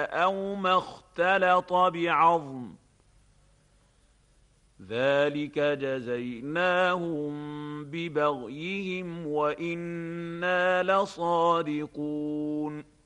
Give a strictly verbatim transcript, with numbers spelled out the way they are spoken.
أو ما اختلط بعظم، ذلك جزيناهم ببغيهم وإنا لصادقون